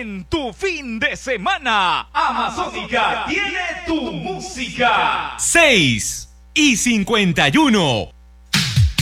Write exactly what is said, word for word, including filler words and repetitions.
en tu fin de semana. Amazónica tiene tu música. seis y cincuenta y uno.